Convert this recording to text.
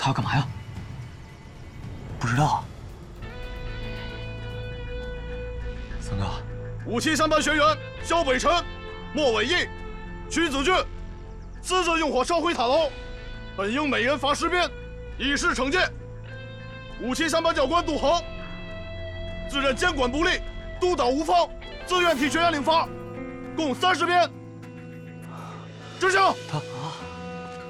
他要干嘛呀？ 不知道。三哥， 武器3班学员萧北辰、莫伟义、屈子俊，私自用火烧毁塔楼，本应每人罚10鞭，以示惩戒。武器3班教官杜恒，自认监管不力，督导无方，自愿替学员领罚，共30鞭。执行。 他。